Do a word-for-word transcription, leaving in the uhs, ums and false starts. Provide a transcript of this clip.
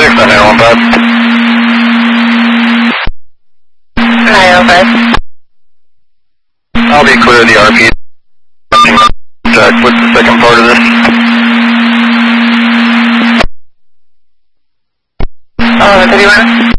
six on nine one five. nine oh five. I'll be clear of the R P. Contact. What's the second part of this? Oh, thirty-one.